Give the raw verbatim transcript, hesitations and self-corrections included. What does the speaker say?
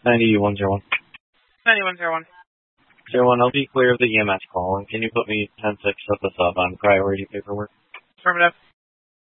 ninety-one zero one. ninety-one zero one. Zero one, I'll be clear of the E M S call, and can you put me ten six set this up on priority paperwork? Affirmative.